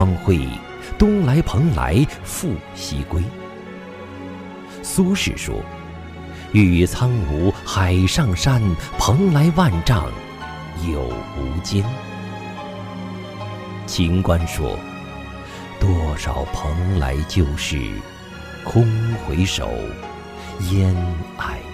方会，东来蓬莱复西归。苏轼说：“郁郁苍梧海上山，蓬莱万丈有无间。”秦观说：“多少蓬莱旧事，空回首，烟霭。”